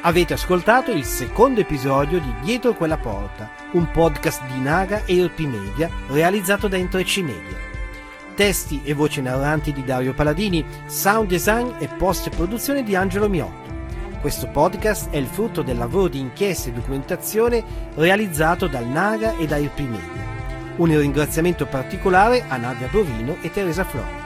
Avete ascoltato il secondo episodio di Dietro quella porta, un podcast di Naga e Irpi Media realizzato da Intrecci Media. Testi e voci narranti di Dario Paladini, sound design e post-produzione di Angelo Miotto. Questo podcast è il frutto del lavoro di inchiesta e documentazione realizzato dal Naga e da Irpi Media. Un ringraziamento particolare a Nadia Bovino e Teresa Flores.